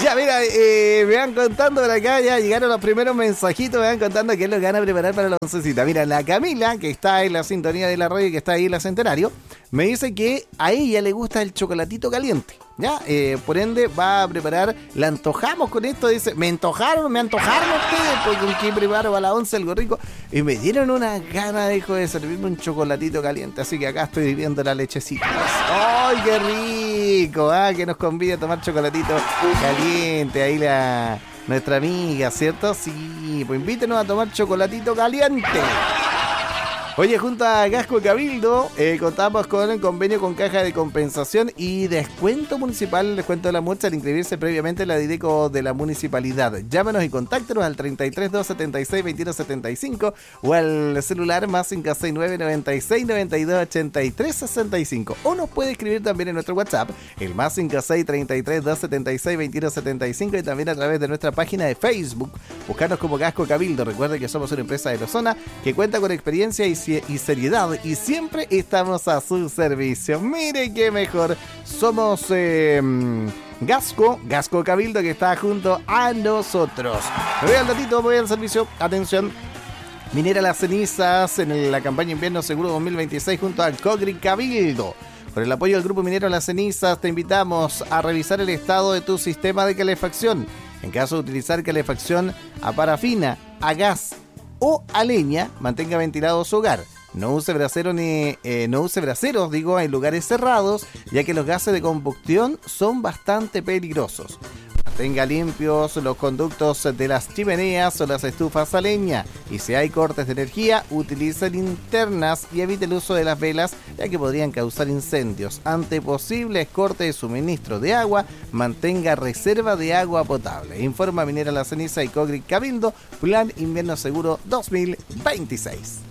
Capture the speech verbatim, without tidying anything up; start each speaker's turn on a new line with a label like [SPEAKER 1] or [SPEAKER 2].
[SPEAKER 1] Ya, mira, eh, me van contando por acá, ya llegaron los primeros mensajitos, me van contando qué es lo que van a preparar para la oncecita. Mira, la Camila, que está en la sintonía de la radio y que está ahí en la Centenario, me dice que a ella le gusta el chocolatito caliente, ¿ya? Eh, por ende, va a preparar, la antojamos con esto, dice, me antojaron, me antojaron ustedes, porque aquí preparo para la once algo rico, y me dieron una gana, dijo, de servirme un chocolatito caliente, así que acá estoy viviendo la lechecita. ¡Ay, qué rico! Ah, que nos convida a tomar chocolatito caliente, ahí la nuestra amiga, ¿cierto? Sí, pues invítenos a tomar chocolatito caliente. Oye, junto a Gasco Cabildo, eh, contamos con el convenio con Caja de Compensación y Descuento Municipal, el descuento de la multa al inscribirse previamente en la Dideco de la Municipalidad. Llámenos y contáctenos al treinta y tres, doscientos setenta y seis, veintidós setenta y cinco o al celular más cinco seis nueve, noventa y seis, noventa y dos, ochenta y tres, sesenta y cinco. O nos puede escribir también en nuestro WhatsApp, el más cinco seis, treinta y tres, doscientos setenta y seis, veintidós setenta y cinco, y también a través de nuestra página de Facebook. Buscarnos como Gasco Cabildo. Recuerde que somos una empresa de la zona que cuenta con experiencia y y seriedad y siempre estamos a su servicio. Mire qué mejor, somos eh, Gasco, Gasco Cabildo, que está junto a nosotros. Me voy al datito, voy al servicio, atención. Minera Las Cenizas en la campaña invierno seguro dos mil veintiséis junto a Cogri Cabildo. Con el apoyo del Grupo Minero Las Cenizas te invitamos a revisar el estado de tu sistema de calefacción. En caso de utilizar calefacción a parafina, a gas o a leña, mantenga ventilado su hogar. No use brasero ni eh, no use braseros, digo, en lugares cerrados, ya que los gases de combustión son bastante peligrosos. Mantenga limpios los conductos de las chimeneas o las estufas a leña. Y si hay cortes de energía, utilice linternas y evite el uso de las velas, ya que podrían causar incendios. Ante posibles cortes de suministro de agua, mantenga reserva de agua potable. Informa Minera La Ceniza y Cogri Cabildo, Plan Invierno Seguro dos mil veintiséis.